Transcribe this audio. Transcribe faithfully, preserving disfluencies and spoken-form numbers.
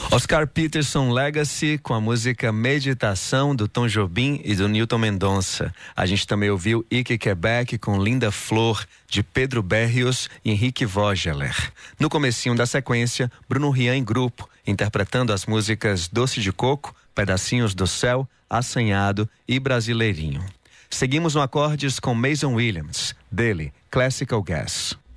Oscar Peterson Legacy com a música Meditação do Tom Jobim e do Newton Mendonça. A gente também ouviu Ike Quebec com Linda Flor de Pedro Berrios e Henrique Vogeler. No comecinho da sequência, Bruno Rian em grupo, interpretando as músicas Doce de Coco, Pedacinhos do Céu, Assanhado e Brasileirinho. Seguimos no acordes com Mason Williams, dele, Classical Gas.